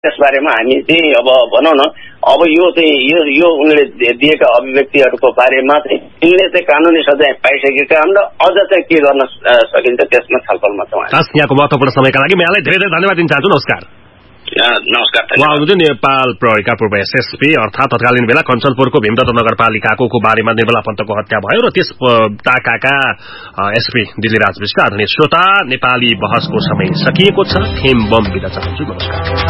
त्यसबारेमा हामी चाहिँ अब भनौँ न अब यो चाहिँ यो उनले दिएका अभिव्यक्तिहरूको बारेमा चाहिँ यिनले चाहिँ कानुनी सजाय पाइसकेका हुन् र अझ चाहिँ के गर्न सकिन्छ त्यसमा छलफलमा छौँ। यहाँको महत्त्वपूर्ण समयका लागि म यहाँलाई धेरै धेरै धन्यवाद दिन चाहन्छु। नमस्कार। नमस्कार। उहाँ हुनुहुन्थ्यो नेपाल प्रहरीका पूर्व एसएसपी अर्थात् तत्कालीन बेला कञ्चनपुरको भीमदत्त नगरपालिकाको बारेमा निर्मला पन्तको हत्या भयो र त्यस ताकाका एसपी दिल्लीराज विष्ट। आदरणीय श्रोता, नेपाली बहसको समय सकिएको छ। थेम बम बिदा चाहन्छु। नमस्कार।